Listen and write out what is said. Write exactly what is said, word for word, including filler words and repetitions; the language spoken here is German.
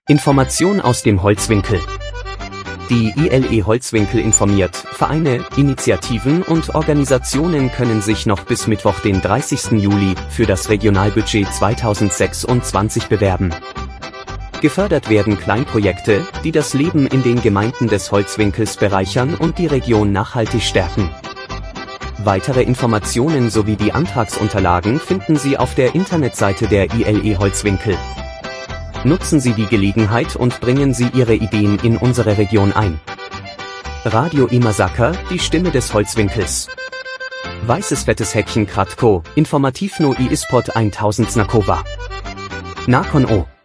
Information aus dem Holzwinkel. Die I L E Holzwinkel informiert, Vereine, Initiativen und Organisationen können sich noch bis Mittwoch, den dreißigsten Juli, für das Regionalbudget zweitausendsechsundzwanzig bewerben. Gefördert werden Kleinprojekte, die das Leben in den Gemeinden des Holzwinkels bereichern und die Region nachhaltig stärken. Weitere Informationen sowie die Antragsunterlagen finden Sie auf der Internetseite der I L E Holzwinkel. Nutzen Sie die Gelegenheit und bringen Sie Ihre Ideen in unsere Region ein. Radio Imasaka, die Stimme des Holzwinkels. Weißes fettes Häkchen Kratko, Informativ no i Ispod tausend Znakova. Nakon o.